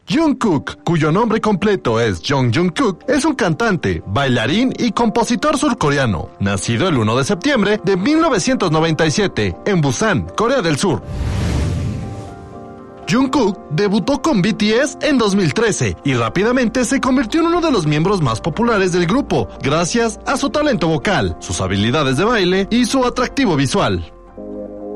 Jungkook, cuyo nombre completo es Jong Jungkook, es un cantante, bailarín y compositor surcoreano, nacido el 1 de septiembre de 1997 en Busan, Corea del Sur. Jungkook debutó con BTS en 2013 y rápidamente se convirtió en uno de los miembros más populares del grupo, gracias a su talento vocal, sus habilidades de baile y su atractivo visual.